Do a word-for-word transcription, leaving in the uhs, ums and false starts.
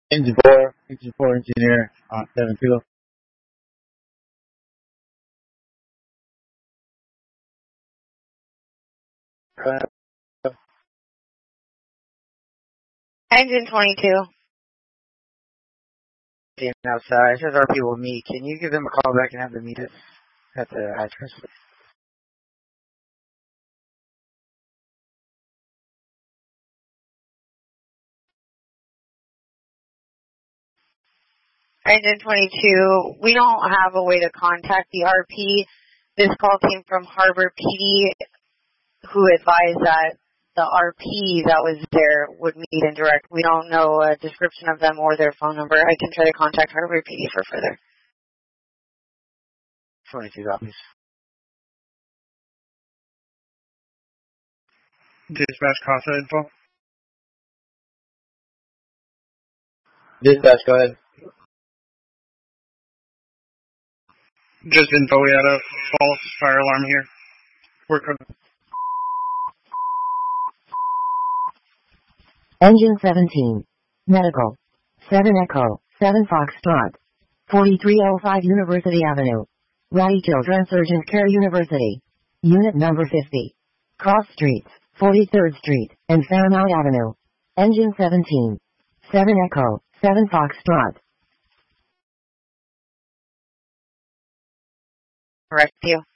Engine four, engine four engineer, uh, seven two. Uh, Engine twenty-two. Outside, it says our people meet. Can you give them a call back and have them meet us at the address? Engine twenty-two, we don't have a way to contact the R P. This call came from Harbor P D, who advised that the R P that was there would meet in direct. We don't know a description of them or their phone number. I can try to contact Harbor P D for further. twenty-two copies. Dispatch CASA info. Dispatch, go ahead. Just info, we had a false fire alarm here. We're coming. Engine seventeen. Medical. seven Echo, seven Foxtrot. forty-three oh five University Avenue. Raleigh Children's Urgent Care University. Unit number fifty. Cross Streets, forty-third Street, and Fairmount Avenue. Engine seventeen. seven Echo, seven Foxtrot. Correct you.